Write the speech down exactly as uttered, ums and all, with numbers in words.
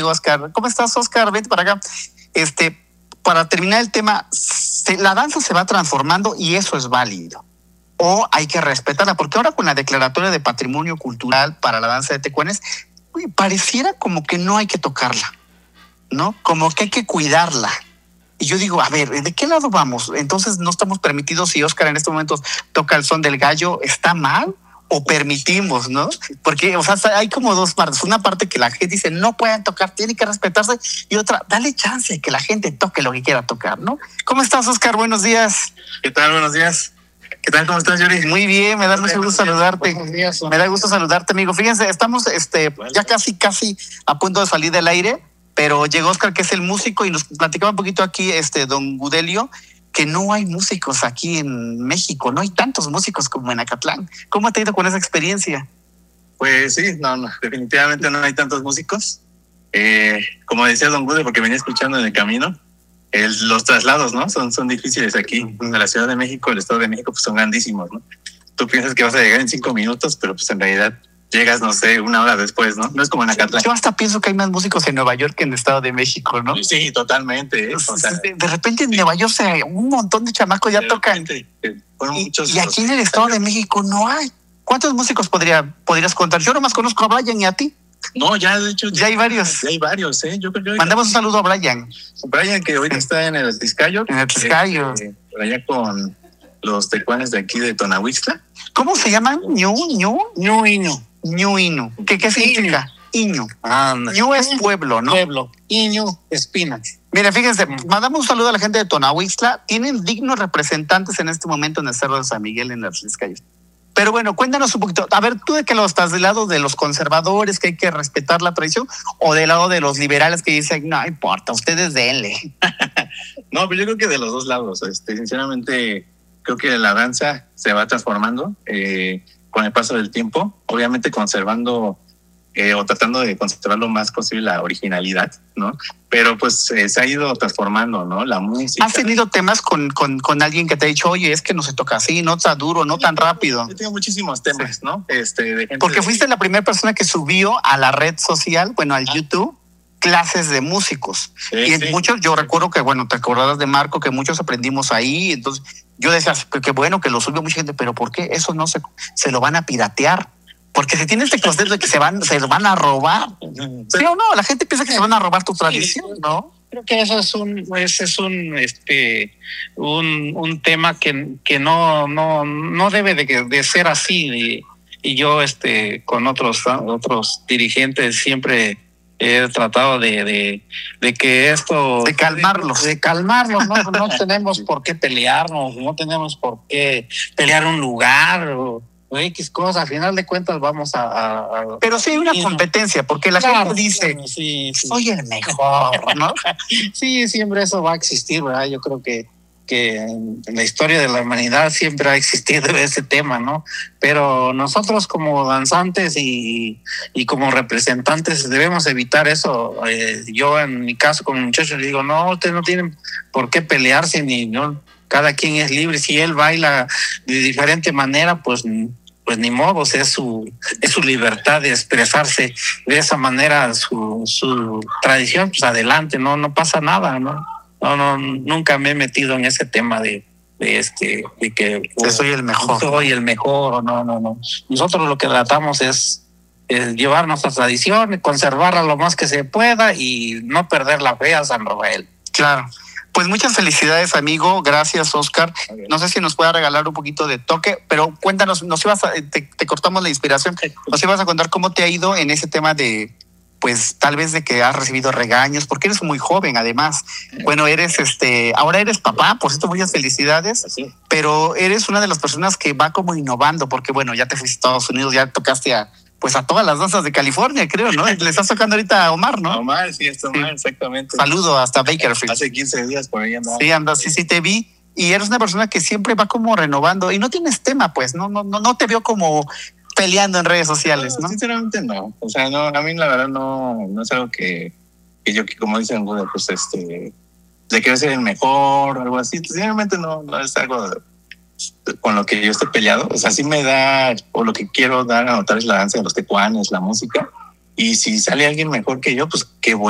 llegó Oscar. ¿Cómo estás, Oscar? Vente para acá. Este, para terminar el tema, se, la danza se va transformando y eso es válido. O hay que respetarla, porque ahora con la declaratoria de patrimonio cultural para la danza de tecuanes, uy, pareciera como que no hay que tocarla, ¿no? Como que hay que cuidarla. Y yo digo, a ver, ¿de qué lado vamos? Entonces no estamos permitidos, si Oscar en este momento toca el son del gallo, ¿está mal? O permitimos, ¿no? Porque, o sea, hay como dos partes. Una parte que la gente dice, no pueden tocar, tiene que respetarse. Y otra, dale chance que la gente toque lo que quiera tocar, ¿no? ¿Cómo estás, Oscar? Buenos días. ¿Qué tal? Buenos días. ¿Qué tal? ¿Cómo estás, Yuri? Muy bien, me da mucho gusto saludarte. Buenos días. Me da gusto saludarte, amigo. Fíjense, estamos este, ya casi, casi a punto de salir del aire, pero llegó Oscar, que es el músico, y nos platicaba un poquito aquí, este, don Gudelio, que no hay músicos aquí en México, no hay tantos músicos como en Acatlán. ¿Cómo te ha ido con esa experiencia? Pues sí, no, no, definitivamente no hay tantos músicos. Eh, como decía don Gude, porque venía escuchando en el camino, el, los traslados, ¿no? Son, son difíciles aquí. En la Ciudad de México, el Estado de México, pues son grandísimos, ¿no? Tú piensas que vas a llegar en cinco minutos, pero pues en realidad llegas, no sé, una hora después, ¿no? No es como en Acatlán. Yo hasta pienso que hay más músicos en Nueva York que en el Estado de México, ¿no? Sí, totalmente. ¿eh? O sea, de, de repente en Nueva York se, un montón de chamacos ya tocan. Repente, fueron Y, muchos y aquí en el Estado de México no hay. ¿Cuántos músicos podría, podrías contar? Yo nomás conozco a Brian y a ti. No, ya de hecho. Ya hay varios. Ya hay varios, ¿eh? Yo creo que. Mandamos un saludo a Brian. Brian, que ahorita está en el Tizcayo. En el Tizcayo. Eh, por allá con los tecuanes de aquí de Tonahuixtla. ¿Cómo se llaman? Ñu, ñu, Ñu Iñu. ñu inu. ¿Qué, qué significa? Iñu. Ah, Ñu es pueblo, ¿no? Pueblo. Iñu, espinas. Mira, fíjense, mandamos un saludo a la gente de Tonahuixtla. Tienen dignos representantes en este momento en el Cerro de San Miguel, en el Tizcayo. Pero bueno, cuéntanos un poquito. A ver, ¿tú de qué lado estás? ¿Del lado de los conservadores, que hay que respetar la tradición? ¿O del lado de los liberales que dicen, no importa, ustedes denle? No, pero yo creo que de los dos lados. Este, sinceramente, creo que la danza se va transformando eh, con el paso del tiempo. Obviamente conservando eh, o tratando de conservar lo más posible la originalidad, ¿no? Pero pues eh, se ha ido transformando, ¿no? La música. ¿Has tenido temas con, con, con alguien que te ha dicho, oye, es que no se toca así, no tan duro, no tan rápido? He tenido muchísimos temas, sí. ¿no? Este, de gente Porque de... fuiste la primera persona que subió a la red social, bueno, al ah. YouTube, clases de músicos. Sí, y sí. muchos, yo recuerdo que, bueno, te acordarás de Marco, que muchos aprendimos ahí. Entonces, yo decía, que bueno, que lo subió mucha gente, pero ¿por qué eso no se, se lo van a piratear? Porque si tienes este concepto de que se van, se van a robar. ¿Sí o no? La gente piensa que se van a robar tu tradición, ¿no? Creo que eso es un, ese es un, este, un, un tema que, que no, no, no debe de, de ser así. Y, y yo, este, con otros, otros dirigentes siempre he tratado de, de, de que esto, de calmarlos, de calmarlos. No, no tenemos por qué pelearnos, no tenemos por qué pelear un lugar o X cosas. Al final de cuentas vamos a, a, a pero sí hay una competencia, porque la claro, gente dice, sí, sí. soy el mejor, ¿no? Sí, siempre eso va a existir, ¿verdad? Yo creo que que en la historia de la humanidad siempre ha existido ese tema, ¿no? Pero nosotros como danzantes y, y como representantes debemos evitar eso. Eh, yo en mi caso como muchacho le digo, no, ustedes no tienen por qué pelearse, ni no, cada quien es libre. Si él baila de diferente manera, pues pues ni modo, o sea, es su, es su libertad de expresarse de esa manera, su, su tradición, pues adelante, no, no pasa nada, ¿no? No, no, nunca me he metido en ese tema de, de este, de que oh, soy el mejor. Soy el mejor, no, no, no. Nosotros lo que tratamos es, es llevar nuestra tradición, conservarla lo más que se pueda y no perder la fe a San Rafael. Claro. Pues muchas felicidades, amigo. Gracias, Oscar. No sé si nos pueda regalar un poquito de toque, pero cuéntanos, nos ibas a, te, te cortamos la inspiración. Nos ibas a contar cómo te ha ido en ese tema de, pues tal vez de que has recibido regaños, porque eres muy joven además. Bueno, eres este, ahora eres papá, por cierto, muchas felicidades, Así. Pero eres una de las personas que va como innovando, porque bueno, ya te fuiste a Estados Unidos, ya tocaste a, pues a todas las danzas de California, creo, ¿no? Le estás tocando ahorita a Omar, ¿no? Omar, sí, es Omar, sí. Exactamente. Saludo hasta Bakersfield. Hace quince días por ahí andaba. Sí, anda, sí, sí te vi. Y eres una persona que siempre va como renovando y no tienes tema, pues, no, no, no, no te veo como peleando en redes sociales, ¿no? No, sinceramente no. O sea, no, a mí la verdad no, no es algo que, que yo, que como dicen, pues este, de quiero ser el mejor o algo así. Sinceramente no, no es algo de, con lo que yo esté peleado. O sea, sí me da, o lo que quiero dar a notar es la danza de los tecuanes, la música. Y si sale alguien mejor que yo, pues qué bueno.